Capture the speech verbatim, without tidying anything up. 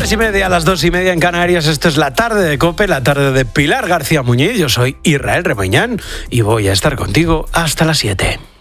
tres y media a las dos y media en Canarias. Esto es la tarde de COPE, la tarde de Pilar García Muñiz. Yo soy Israel Remoñán y voy a estar contigo hasta las siete.